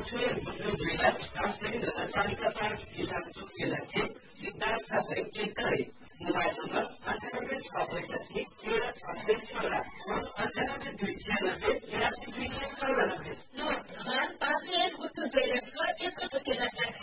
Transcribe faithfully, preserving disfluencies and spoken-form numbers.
सय दुई लाख अठसट्ठी हजार चालिसका पाँच किसान चुकिएका थिए। सिद्धार्थ वैद्यकै मोबाइल नम्बर अन्ठानब्बे छ पैसठी तेह्र छ सय सोह्र अन्ठानब्बे दुई छ्यानब्बे तिरासी दुई सय चौरानब्बे पाँच सय गुट्टु ज्वेलर्सको एकपटक